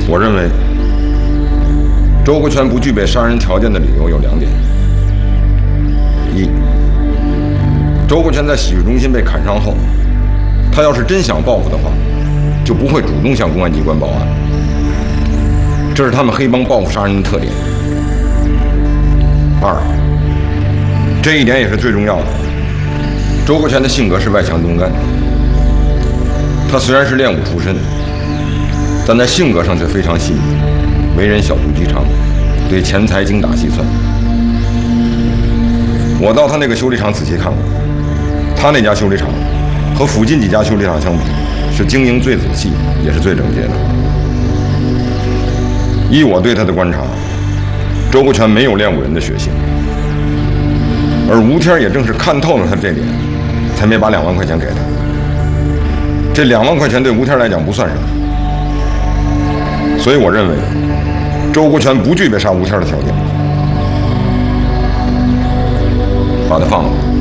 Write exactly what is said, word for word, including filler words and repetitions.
我认为周国权不具备杀人条件的理由有两点：一，周国权在洗浴中心被砍伤后，他要是真想报复的话，就不会主动向公安机关报案，这是他们黑帮报复杀人的特点。二，这一点也是最重要的，周国权的性格是外强中干，他虽然是练武出身，但在性格上却非常细腻，为人小肚鸡肠，对钱财精打细算。我到他那个修理厂仔细看过，他那家修理厂和附近几家修理厂相比，是经营最仔细，也是最整洁的。依我对他的观察，周国权没有练武人的血性，而吴天也正是看透了他这点，才没把两万块钱给他。这两万块钱对吴天来讲不算什么，所以我认为周国权不具备杀吴天的条件，把他放了。